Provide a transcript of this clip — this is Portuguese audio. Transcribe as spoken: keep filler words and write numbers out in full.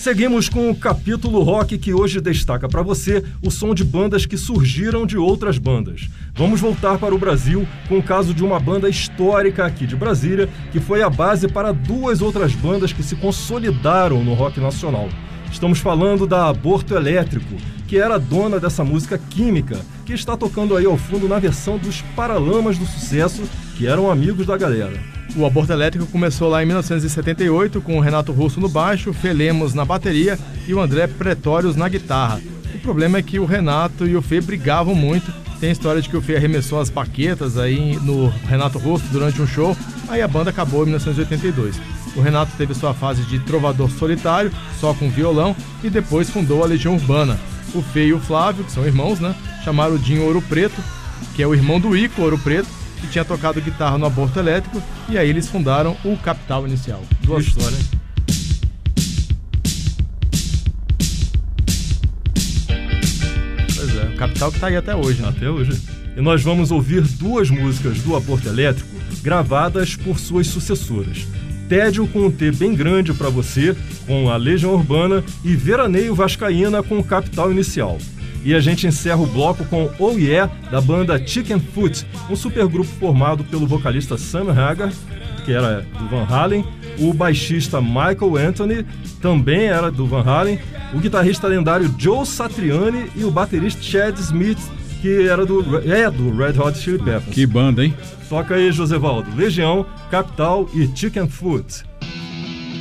Seguimos com o capítulo rock que hoje destaca para você o som de bandas que surgiram de outras bandas. Vamos voltar para o Brasil com o caso de uma banda histórica aqui de Brasília que foi a base para duas outras bandas que se consolidaram no rock nacional. Estamos falando da Aborto Elétrico, que era dona dessa música Química, que está tocando aí ao fundo na versão dos Paralamas do Sucesso, que eram amigos da galera. O Aborto Elétrico começou lá em mil novecentos e setenta e oito com o Renato Russo no baixo, Fê Lemos na bateria e o André Pretórios na guitarra. O problema é que o Renato e o Fê brigavam muito. Tem a história de que o Fê arremessou as baquetas aí no Renato Russo durante um show, aí a banda acabou em mil novecentos e oitenta e dois. O Renato teve sua fase de trovador solitário, só com violão, e depois fundou a Legião Urbana. O Fê e o Flávio, que são irmãos, né, chamaram o Dinho Ouro Preto, que é o irmão do Ico Ouro Preto, que tinha tocado guitarra no Aborto Elétrico, e aí eles fundaram o Capital Inicial. Boa história. Pois é, o Capital que tá aí até hoje, né? Até hoje. E nós vamos ouvir duas músicas do Aborto Elétrico gravadas por suas sucessoras. Tédio com um T bem grande para você, com a Legião Urbana, e Veraneio Vascaína com o Capital Inicial. E a gente encerra o bloco com Oh Yeah, da banda Chicken Foot, um supergrupo formado pelo vocalista Sam Hagar, que era do Van Halen, o baixista Michael Anthony, também era do Van Halen, o guitarrista lendário Joe Satriani e o baterista Chad Smith, que era do, é, do Red Hot Chili Peppers. Que banda, hein? Toca aí, Josevaldo. Legião, Capital e Chicken Foot.